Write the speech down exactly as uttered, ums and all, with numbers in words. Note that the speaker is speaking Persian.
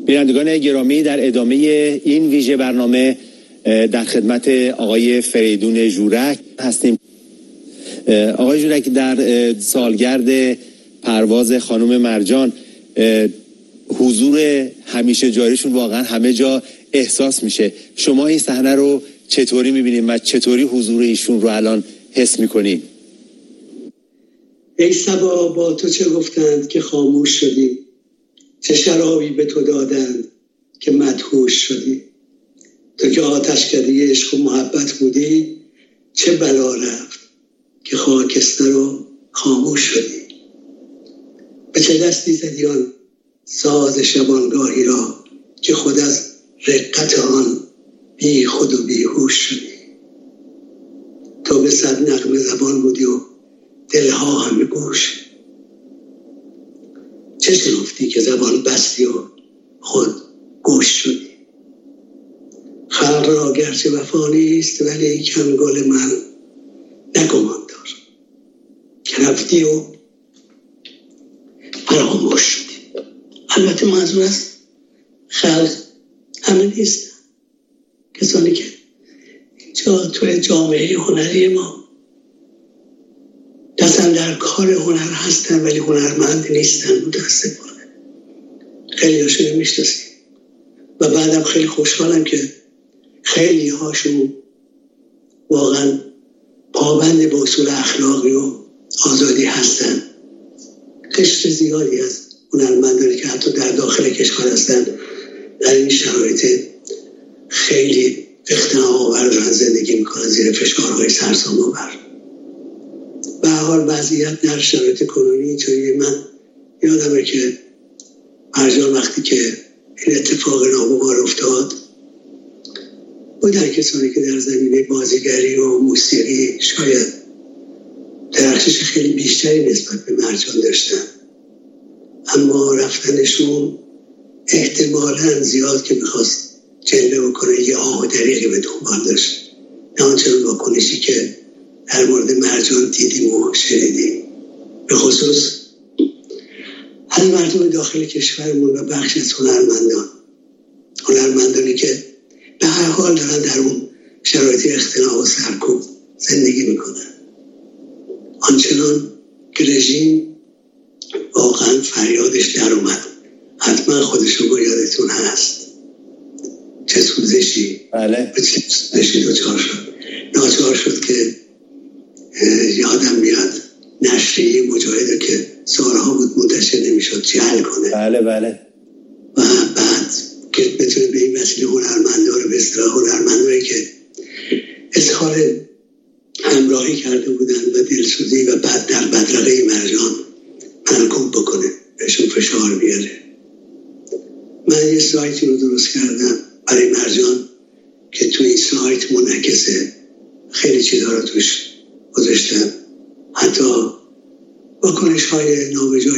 بینندگان گرامی، در ادامه این ویژه برنامه در خدمت آقای فریدون ژورک هستیم. آقای ژورک، در سالگرد پرواز خانم مرجان حضور همیشه جاریشون واقعا همه جا احساس میشه. شما این صحنه رو چطوری میبینید و چطوری حضور ایشون رو الان حس میکنید؟ ای صبا با تو چه گفتند که خاموش شدی، چه شرابی به تو دادند که مدهوش شدی. تو که آتشکده عشق و محبت بودی، چه بلا رفت که خاکستر و خاموش شدی. به چه دستی زدی آن ساز شبانگاهی را که خود از رقت آن بی خود و بیهوش شدی. تو به صد نغمه زبان بودی و دلها همه گوش. چه شنفتی که زبان بستی و خود گوش شدی. خلق را گرچه وفا نیست ولی کن گل من نگمان دار که رفتی و فراموش شدی. البته منظور است خلق همه نیستن، کسانی که اینجا توی جامعه هنری ما دستن در کار هنر هستن ولی هنرمند نیستن، متاسفانه خیلی هاشون میشناسیم و بعدم خیلی خوشحالم که خیلی هاشون واقعا پابند به اصول اخلاقی و آزادی هستن. قشر زیادی از هنرمندانی که حتی در داخل کشور هستن در این شرایط خیلی اختناق آور دارن زندگی میکنن زیر فشارهای سرسام آور. به هر حال وضعیت در شرایط کنونی اینطوریه. من یادمه که مرجان وقتی که این اتفاق ناگوار افتاد بودن کسانی که در زمینه بازیگری و موسیقی شاید درخشش خیلی بیشتری نسبت به مرجان داشتن، اما رفتنشون احتمالاً زیاد که میخواست جلوه بکنه یه آه و دریغی به دنبال داشت، نه آنچنان واکنشی که در مورد مرجان دیدیم و شنیدیم. به خصوص از مردم داخل کشورمون و بخش از هنرمندان هنرمندانی که به هر حال دارن در اون شرایط اختناق و سرکوب زندگی میکنن. آنچنان که رژیم واقعا فریادش در اومد، حتما خودشون با یادتون هست چه سوزشی بله چه سوزشی دوچار شد. ناچار شد که یادم میاد نشریه مجاهده که سالها بود منتشر نمیشد جعل کنه. بله بله و بعد که بتونه به این وسیله هنرمندا رو به اصطلاح هنرمندایی که اظهار همراهی کرده بودن و دلسوزی و بعد در بدرقه مرجان منکوب بکنه، بهشون فشار بیاره. من یه سایتی رو درست کردم برای مرجان که توی این سایت منعکسه، خیلی چیزا رو توش گذاشتم، حتی واکنش های نابجای